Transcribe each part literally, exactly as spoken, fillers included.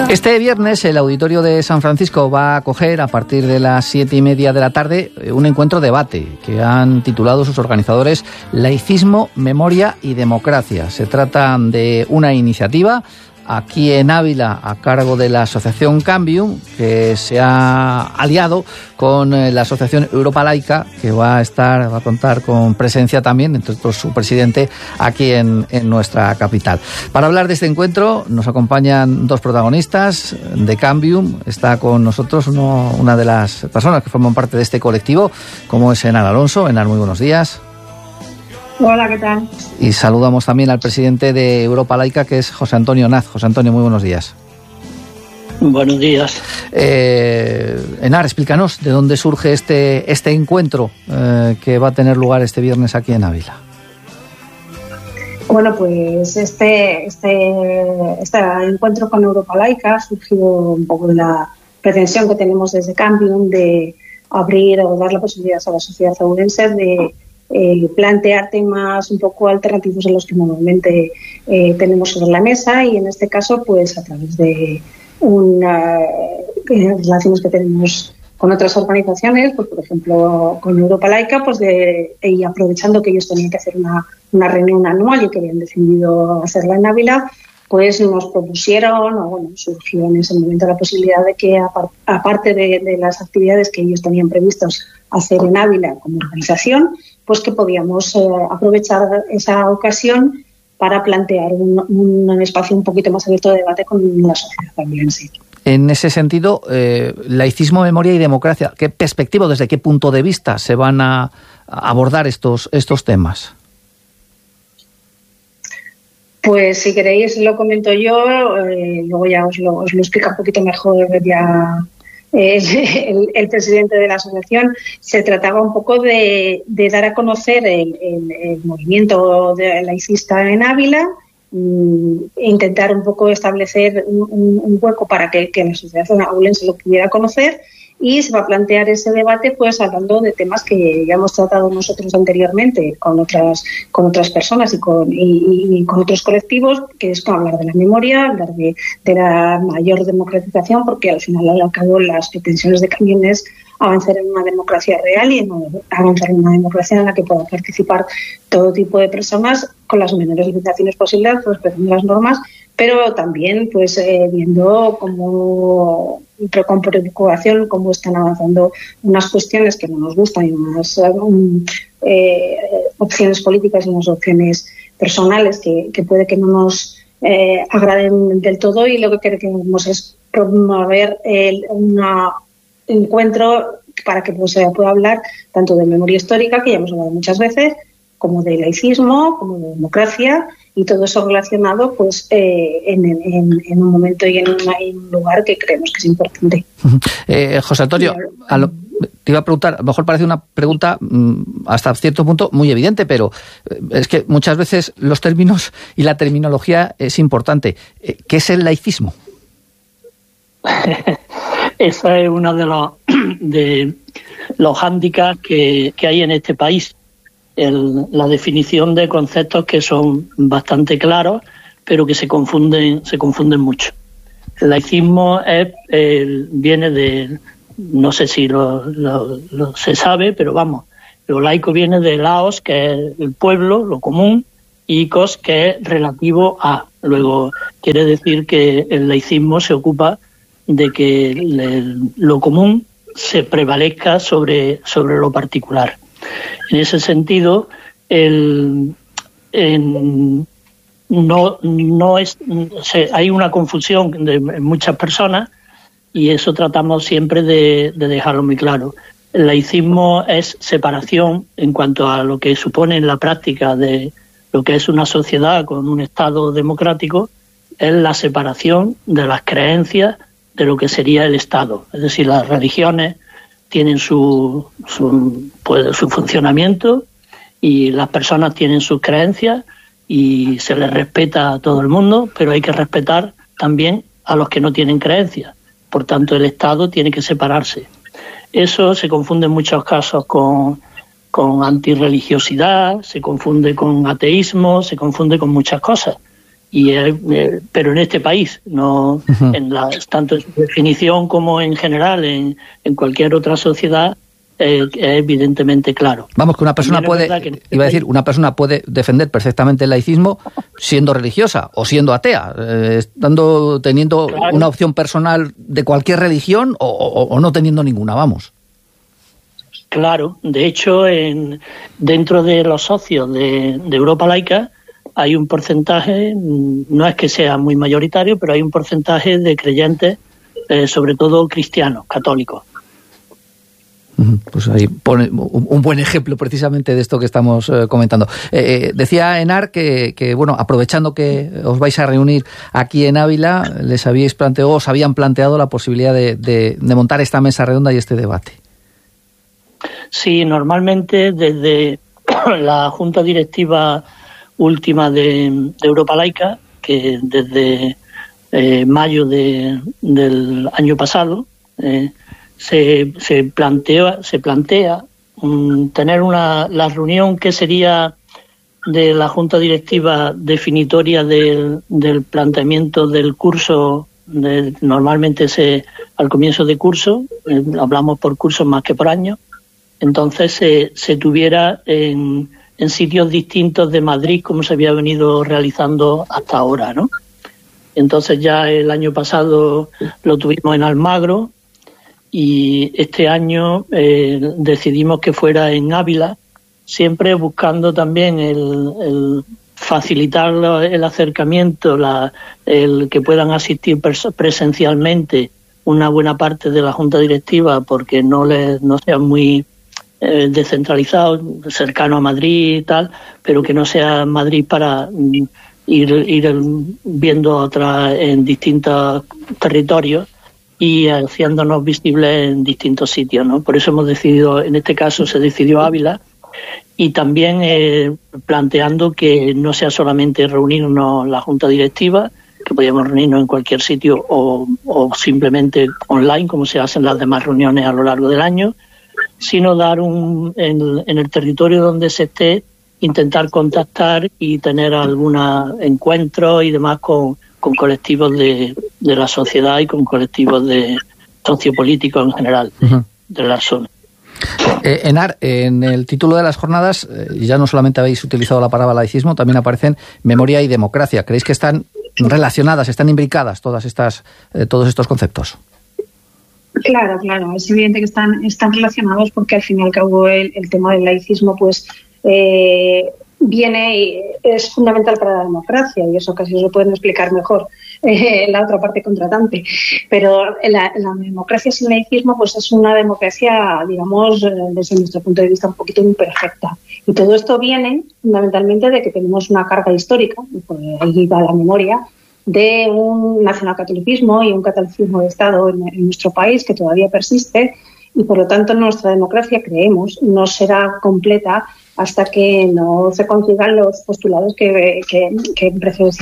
Este viernes el Auditorio de San Francisco va a acoger a partir de las siete y media de la tarde un encuentro debate que han titulado sus organizadores Laicismo, Memoria y Democracia. Se trata de una iniciativa aquí en Ávila a cargo de la Asociación Cambium, que se ha aliado con la Asociación Europa Laica, que va a estar, va a contar con presencia también, entre otros su presidente, aquí en, en nuestra capital. Para hablar de este encuentro nos acompañan dos protagonistas de Cambium. Está con nosotros uno, una de las personas que forman parte de este colectivo, como es Enar Alonso. Enar, muy buenos días. Hola, ¿qué tal? Y saludamos también al presidente de Europa Laica, que es José Antonio Naz. José Antonio, muy buenos días. Buenos días. Eh, Enar, explícanos de dónde surge este, este encuentro eh, que va a tener lugar este viernes aquí en Ávila. Bueno, pues este, este, este encuentro con Europa Laica ha surgido un poco de la pretensión que tenemos desde Cambium de abrir o dar la posibilidad a la sociedad abulense de Eh, plantear temas un poco alternativos a los que normalmente eh, tenemos sobre la mesa, y en este caso pues a través de unas eh, relaciones que tenemos con otras organizaciones, pues por ejemplo con Europa Laica, pues de, y aprovechando que ellos tenían que hacer una, una reunión anual y que habían decidido hacerla en Ávila, pues nos propusieron, o bueno, surgió en ese momento la posibilidad de que aparte de, de las actividades que ellos tenían previstos hacer en Ávila como organización, pues que podíamos eh, aprovechar esa ocasión para plantear un, un espacio un poquito más abierto de debate con la sociedad avilense. En ese sentido, eh, laicismo, memoria y democracia, ¿qué perspectiva, desde qué punto de vista se van a, a abordar estos, estos temas? Pues si queréis lo comento yo, eh, luego ya os lo, os lo explica un poquito mejor ya el, el, el presidente de la asociación. Se trataba un poco de, de dar a conocer el, el, el movimiento de laicista en Ávila, e intentar un poco establecer un, un, un hueco para que, que la sociedad abulense lo pudiera conocer, y se va a plantear ese debate pues hablando de temas que ya hemos tratado nosotros anteriormente con otras con otras personas y con y, y con otros colectivos, que es hablar de la memoria, hablar de, de la mayor democratización, porque al final al cabo las pretensiones de Cambium es avanzar en una democracia real y en avanzar en una democracia en la que pueda participar todo tipo de personas con las menores limitaciones posibles, respetando las normas, pero también pues eh, viendo cómo con preocupación cómo están avanzando unas cuestiones que no nos gustan y unas um, eh, opciones políticas y unas opciones personales que, que puede que no nos eh, agraden del todo, y lo que queremos es promover el, una encuentro para que pues, se pueda hablar tanto de memoria histórica, que ya hemos hablado muchas veces, como de laicismo, como de democracia, y todo eso relacionado pues eh, en, en, en un momento y en, una, en un lugar que creemos que es importante. Eh, José Antonio, a lo, te iba a preguntar, a lo mejor parece una pregunta mmm, hasta cierto punto muy evidente, pero es que muchas veces los términos y la terminología es importante. ¿Qué es el laicismo? Esa es uno de los, de los hándicaps que, que hay en este país. El, la definición de conceptos que son bastante claros, pero que se confunden se confunden mucho. El laicismo es, el, viene de, no sé si lo, lo, lo se sabe, pero vamos, lo laico viene de laos, que es el pueblo, lo común, y cos, que es relativo a. Luego quiere decir que el laicismo se ocupa de que el, lo común se prevalezca sobre, sobre lo particular. En ese sentido, el, en, no, no es, se, hay una confusión de muchas personas, y eso tratamos siempre de, de dejarlo muy claro. El laicismo es separación en cuanto a lo que supone en la práctica de lo que es una sociedad con un Estado democrático, es la separación de las creencias de lo que sería el Estado. Es decir, las religiones tienen su, su, pues, su funcionamiento, y las personas tienen sus creencias y se les respeta a todo el mundo, pero hay que respetar también a los que no tienen creencias. Por tanto, el Estado tiene que separarse. Eso se confunde en muchos casos con, con antirreligiosidad, se confunde con ateísmo, se confunde con muchas cosas. y es, eh, pero en este país, no uh-huh. en la, tanto en su definición como en general en, en cualquier otra sociedad, eh, es evidentemente claro. Vamos, que una persona puede, que este iba a decir, una persona puede defender perfectamente el laicismo siendo religiosa o siendo atea, eh, estando, teniendo claro. una opción personal de cualquier religión o, o, o no teniendo ninguna, vamos. Claro, de hecho, en, dentro de los socios de, de Europa Laica hay un porcentaje, no es que sea muy mayoritario, pero hay un porcentaje de creyentes, eh, sobre todo cristianos, católicos. Pues ahí pone un buen ejemplo precisamente de esto que estamos eh, comentando. Eh, decía Henar que, que, bueno, aprovechando que os vais a reunir aquí en Ávila, les habíais planteado, os habían planteado la posibilidad de, de, de montar esta mesa redonda y este debate. Sí, normalmente desde la Junta Directiva última de, de Europa Laica, que desde eh, mayo de, del año pasado eh, se, se plantea, se plantea um, tener una la reunión que sería de la Junta Directiva definitoria del, del planteamiento del curso. De, normalmente se al comienzo de curso, eh, hablamos por cursos más que por año, entonces se, se tuviera en en sitios distintos de Madrid, como se había venido realizando hasta ahora, ¿no? Entonces ya el año pasado lo tuvimos en Almagro y este año eh, decidimos que fuera en Ávila, siempre buscando también el, el facilitar el acercamiento, la, el que puedan asistir presencialmente una buena parte de la Junta Directiva, porque no les no sean muy Eh, descentralizado, cercano a Madrid y tal, pero que no sea Madrid para mm, ir, ir viendo otra en distintos territorios y haciéndonos visibles en distintos sitios, ¿no? Por eso hemos decidido, en este caso se decidió Ávila, y también eh, planteando que no sea solamente reunirnos la Junta Directiva, que podíamos reunirnos en cualquier sitio o, o simplemente online, como se hacen las demás reuniones a lo largo del año, sino dar un en, en el territorio donde se esté, intentar contactar y tener algunos encuentros y demás con, con colectivos de, de la sociedad y con colectivos de sociopolíticos en general de, uh-huh. de la zona. Eh, Henar, en el título de las jornadas eh, ya no solamente habéis utilizado la palabra laicismo, también aparecen memoria y democracia. ¿Creéis que están relacionadas, están imbricadas todas estas, eh, todos estos conceptos? Claro, claro, es evidente que están, están relacionados porque al fin y al cabo el, el tema del laicismo pues eh, viene y es fundamental para la democracia, y eso casi se pueden explicar mejor eh, la otra parte contratante. Pero la, la democracia sin laicismo pues es una democracia, digamos, desde nuestro punto de vista un poquito imperfecta. Y todo esto viene fundamentalmente de que tenemos una carga histórica, pues ahí va la memoria, de un nacionalcatolicismo y un catolicismo de Estado en, en nuestro país que todavía persiste, y por lo tanto nuestra democracia, creemos, no será completa hasta que no se consigan los postulados que, que, que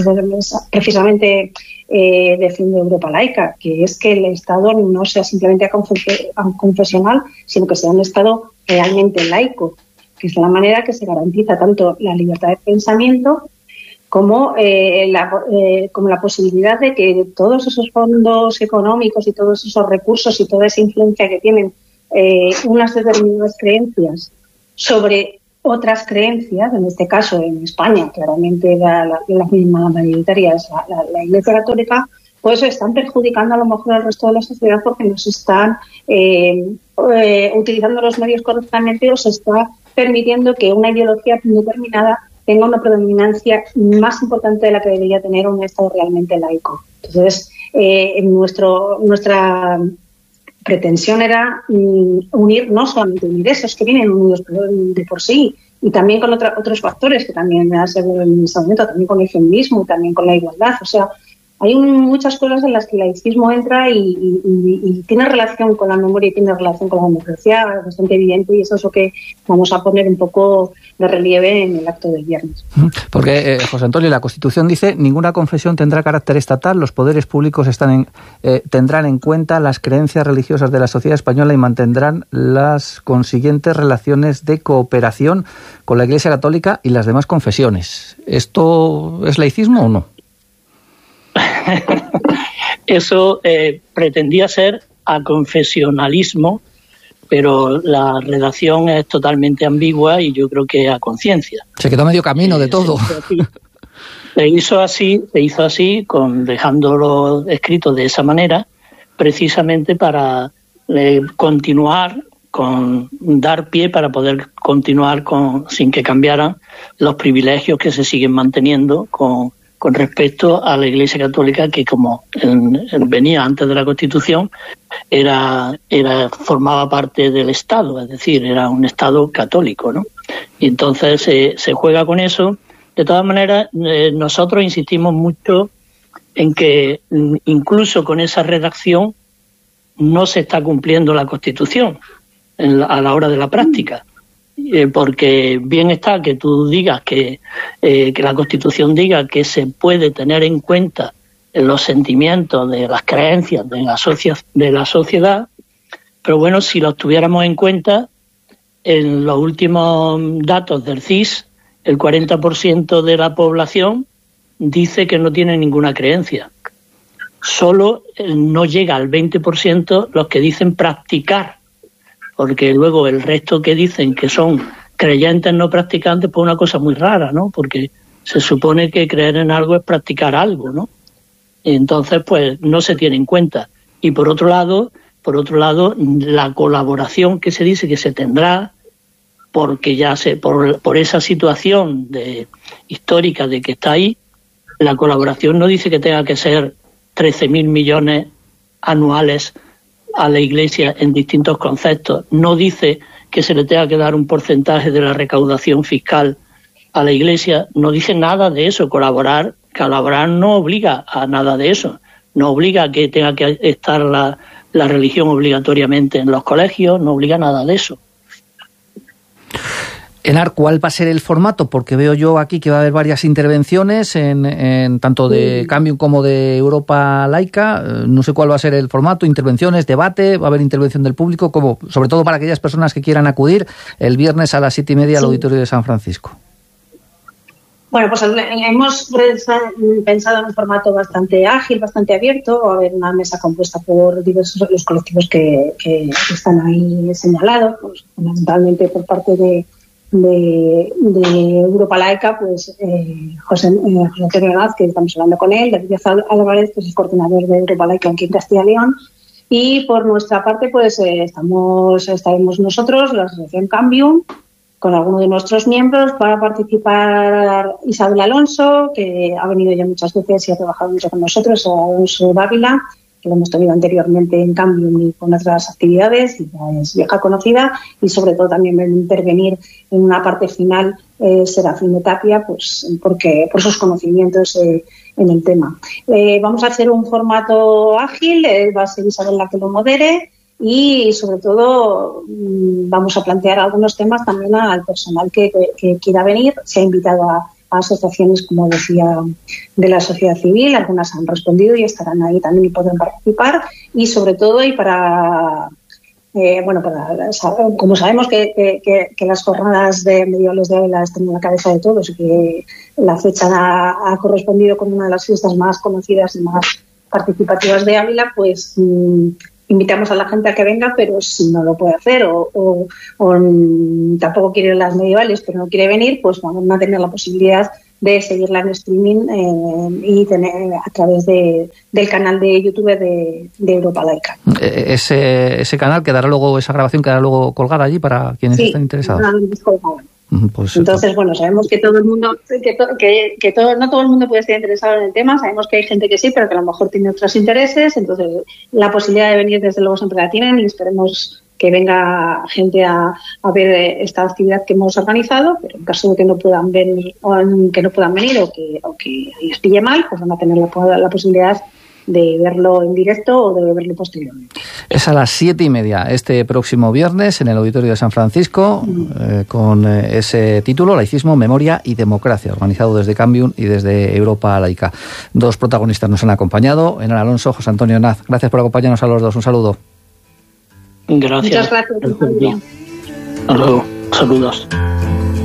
precisamente eh, defiende Europa Laica, que es que el Estado no sea simplemente confesional, sino que sea un Estado realmente laico, que es la manera que se garantiza tanto la libertad de pensamiento como, eh, la, eh, como la posibilidad de que todos esos fondos económicos y todos esos recursos y toda esa influencia que tienen eh, unas determinadas creencias sobre otras creencias, en este caso en España, claramente la, la, la misma mayoritaria es la, la, la Iglesia Católica, pues están perjudicando a lo mejor al resto de la sociedad porque nos están eh, eh, utilizando los medios correctamente, o se está permitiendo que una ideología determinada tenga una predominancia más importante de la que debería tener un Estado realmente laico. Entonces, eh, nuestro, nuestra pretensión era mm, unir, no solamente unir esos que vienen unidos de por sí, y también con otra, otros factores que también me ha servido en ese momento, también con el feminismo, también con la igualdad. O sea, hay un, muchas cosas en las que el laicismo entra y, y, y, y tiene relación con la memoria y tiene relación con la democracia, bastante evidente, y eso es lo que vamos a poner un poco de relieve en el acto del viernes. Porque, eh, José Antonio, la Constitución dice: ninguna confesión tendrá carácter estatal, los poderes públicos están en, eh, tendrán en cuenta las creencias religiosas de la sociedad española y mantendrán las consiguientes relaciones de cooperación con la Iglesia Católica y las demás confesiones. ¿Esto es laicismo o no? eso eh, pretendía ser a confesionalismo, pero la redacción es totalmente ambigua y yo creo que a conciencia. Se quedó medio camino eh, de todo. Se hizo así, se hizo así, con dejándolo escrito de esa manera, precisamente para eh, continuar, con dar pie para poder continuar con sin que cambiaran los privilegios que se siguen manteniendo con, con respecto a la Iglesia Católica, que como en, en, venía antes de la Constitución, era, era formaba parte del Estado, es decir, era un Estado católico, ¿no? Y entonces eh, se juega con eso. De todas maneras, eh, nosotros insistimos mucho en que incluso con esa redacción no se está cumpliendo la Constitución en la, a la hora de la práctica. Eh, porque bien está que tú digas que, eh, que la Constitución diga que se puede tener en cuenta los sentimientos de las creencias de la, socia- de la sociedad, pero bueno, si los tuviéramos en cuenta, en los últimos datos del C I S, el cuarenta por ciento de la población dice que no tiene ninguna creencia. Solo no llega al veinte por ciento los que dicen practicar, porque luego el resto que dicen que son creyentes no practicantes, pues una cosa muy rara, ¿no? Porque se supone que creer en algo es practicar algo, ¿no? Entonces, pues no se tiene en cuenta. Y por otro lado, por otro lado, la colaboración que se dice que se tendrá, porque ya se por, por esa situación de, histórica de que está ahí, la colaboración no dice que tenga que ser trece mil millones anuales a la Iglesia en distintos conceptos. No dice que se le tenga que dar un porcentaje de la recaudación fiscal a la Iglesia. No dice nada de eso. Colaborar, colaborar no obliga a nada de eso. No obliga a que tenga que estar la, la religión obligatoriamente en los colegios. No obliga a nada de eso. Enar, ¿cuál va a ser el formato? Porque veo yo aquí que va a haber varias intervenciones, en, en tanto de Cambium como de Europa Laica. No sé cuál va a ser el formato, intervenciones, debate, va a haber intervención del público, como, sobre todo para aquellas personas que quieran acudir el viernes a las siete y media al sí. Auditorio de San Francisco. Bueno, pues hemos pensado en un formato bastante ágil, bastante abierto. Va a haber una mesa compuesta por diversos los colectivos que, que están ahí señalados, pues, fundamentalmente por parte de De, de Europa Laica, pues eh, José, eh, José Antonio Naz, que estamos hablando con él, David Álvarez, que es el coordinador de Europa Laica aquí en Castilla y León, y por nuestra parte, pues eh, estamos estaremos nosotros, la Asociación Cambium, con algunos de nuestros miembros. Para participar Isabel Alonso, que ha venido ya muchas veces y ha trabajado mucho con nosotros, Alonso Dávila, que lo hemos tenido anteriormente en Cambium y con otras actividades, y ya es vieja conocida, y sobre todo también va a intervenir en una parte final eh, Serafín Tapia, pues porque por sus conocimientos eh, en el tema. Eh, vamos a hacer un formato ágil, eh, va a ser Isabel la que lo modere, y sobre todo mmm, vamos a plantear algunos temas también al personal que, que, que quiera venir. Se ha invitado a a asociaciones, como decía, de la sociedad civil. Algunas han respondido y estarán ahí también y podrán participar. Y sobre todo, y para, eh, bueno, para como sabemos que, que, que las jornadas de medievales de Ávila están en la cabeza de todos y que la fecha ha, ha correspondido con una de las fiestas más conocidas y más participativas de Ávila, pues mmm, invitamos a la gente a que venga, pero si no lo puede hacer o, o, o tampoco quiere las medievales, pero no quiere venir, pues vamos a tener la posibilidad de seguirla en streaming eh, y tener a través de, del canal de YouTube de, de Europa Laica. Ese, ese canal quedará luego, esa grabación quedará luego colgada allí para quienes sí, estén interesados. Pues entonces, bueno, sabemos que todo el mundo, que, to, que, que todo, no todo el mundo puede estar interesado en el tema. Sabemos que hay gente que sí, pero que a lo mejor tiene otros intereses. Entonces, la posibilidad de venir, desde luego, siempre la tienen, y esperemos que venga gente a, a ver esta actividad que hemos organizado. Pero en caso de que no puedan venir, o que no puedan venir o que, o que les pille mal, pues van a tener la, la posibilidad de verlo en directo o de verlo posteriormente. Es a las siete y media este próximo viernes en el Auditorio de San Francisco, mm. eh, con eh, ese título, Laicismo, Memoria y Democracia, organizado desde Cambium y desde Europa Laica. Dos protagonistas nos han acompañado, Enar Alonso, José Antonio Naz. Gracias por acompañarnos a los dos. Un saludo. Gracias. Muchas gracias. Hasta luego. Saludos.